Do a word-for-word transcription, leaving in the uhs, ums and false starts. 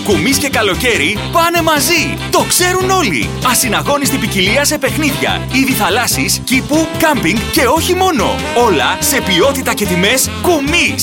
Κουμής και καλοκαίρι πάνε μαζί. Το ξέρουν όλοι. Ασυναγώνιστη ποικιλία σε παιχνίδια, είδη θαλάσσης, κήπου, κάμπινγκ και όχι μόνο. Όλα σε ποιότητα και τιμές Κουμής.